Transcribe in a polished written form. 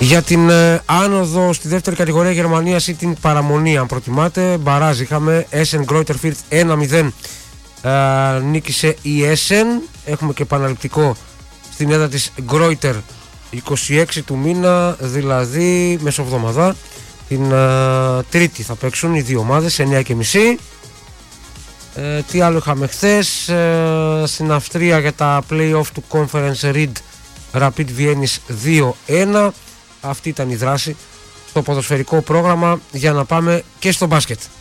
Για την άνοδο στη δεύτερη κατηγορία Γερμανίας ή την παραμονή, αν προτιμάτε, μπαράζ είχαμε. Essen Greuther Fürth 1-0, νίκησε η Essen. Έχουμε και επαναληπτικό στην έδρα της Greuther 26 του μήνα, δηλαδή μεσοβδομαδά. Την Τρίτη θα παίξουν οι δύο ομάδες 9:30. Τι άλλο είχαμε χθες? Στην Αυστρία για τα play-off του Conference Reed Rapid Vienna 2-1. Αυτή ήταν η δράση στο ποδοσφαιρικό πρόγραμμα. Για να πάμε και στο μπάσκετ.